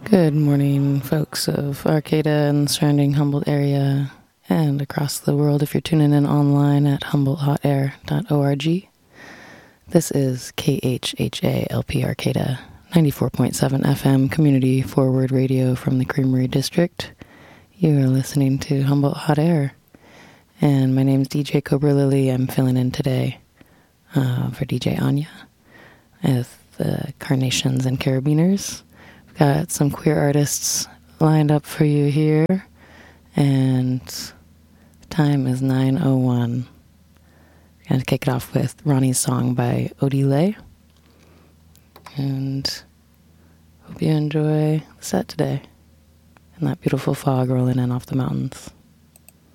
Good morning, folks of Arcata and surrounding Humboldt area and across the world if you're tuning in online at humboldthotair.org. This is KHHA-LP Arcata, 94.7 FM Community Forward Radio from the Creamery District. You are listening to Humboldt Hot Air, and my name's DJ Cobra Lily. I'm filling in today for DJ Anya with the Carnations and Carabiners. Got some queer artists lined up for you here, and time is 9:01. Gonna kick it off with Ronnie's song by Odile, and hope you enjoy the set today and that beautiful fog rolling in off the mountains.